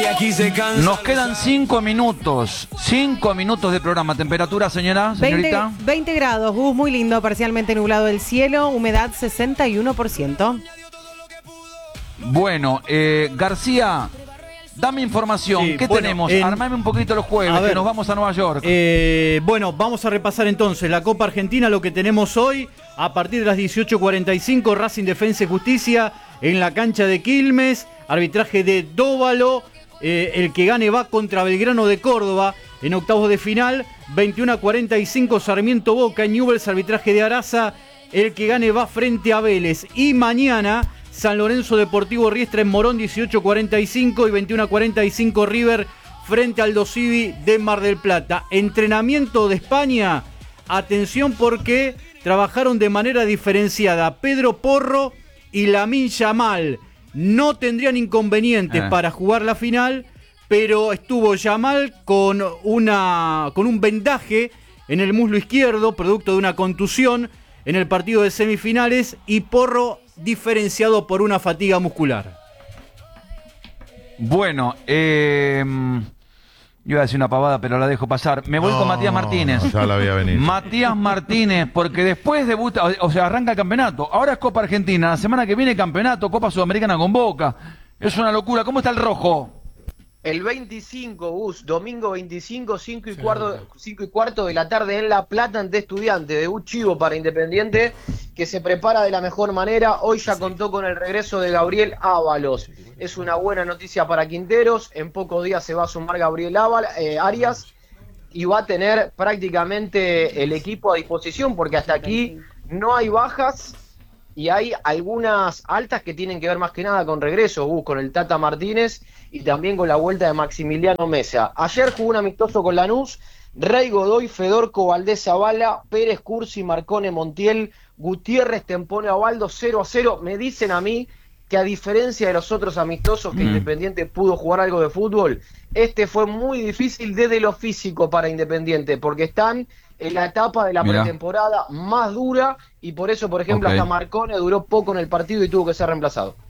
Nos quedan 5 minutos. 5 minutos de programa. ¿Temperatura, señorita? 20 grados, Gus, muy lindo, parcialmente nublado el cielo, humedad 61%. Bueno, García, dame información. Sí, ¿Qué tenemos? Armame un poquito los jueves, que nos vamos a Nueva York. Bueno, vamos a repasar entonces la Copa Argentina, lo que tenemos hoy. A partir de las 18:45, Racing Defensa y Justicia en la cancha de Quilmes. Arbitraje de Dóvalo. El que gane va contra Belgrano de Córdoba en octavos de final. 21:45, Sarmiento Boca en Newell's, arbitraje de Araza. El que gane va frente a Vélez. Y mañana, San Lorenzo Deportivo Riestra en Morón, 18:45 y 21:45, River frente al Aldo Civi de Mar del Plata. Entrenamiento de España. Atención porque trabajaron de manera diferenciada Pedro Porro y Lamine Yamal. No tendrían inconvenientes para jugar la final, pero estuvo Yamal con un vendaje en el muslo izquierdo, producto de una contusión en el partido de semifinales, y Porro diferenciado por una fatiga muscular. Bueno, yo iba a decir una pavada, pero la dejo pasar. Me voy con Matías Martínez. Ya la voy a venir. Matías Martínez, porque después debuta, o sea, arranca el campeonato. Ahora es Copa Argentina, la semana que viene campeonato, Copa Sudamericana con Boca. Es una locura. ¿Cómo está el rojo? El 25, domingo 25, 5 y cuarto de la tarde en La Plata ante Estudiantes. Debut chivo para Independiente, que se prepara de la mejor manera. Hoy ya contó con el regreso de Gabriel Ábalos. Es una buena noticia para Quinteros. En pocos días se va a sumar Gabriel Arias y va a tener prácticamente el equipo a disposición, porque hasta aquí no hay bajas y hay algunas altas que tienen que ver más que nada con regreso, con el Tata Martínez y también con la vuelta de Maximiliano Mesa. Ayer jugó un amistoso con Lanús, Rey Godoy, Fedorco, Valdés Zavala, Pérez Cursi, Marcone Montiel, Gutiérrez, Tempone Abaldo, 0-0. Me dicen a mí que a diferencia de los otros amistosos que Independiente pudo jugar algo de fútbol, este fue muy difícil desde lo físico para Independiente, porque están en la etapa de la pretemporada más dura y por eso, por ejemplo, hasta Marcone duró poco en el partido y tuvo que ser reemplazado.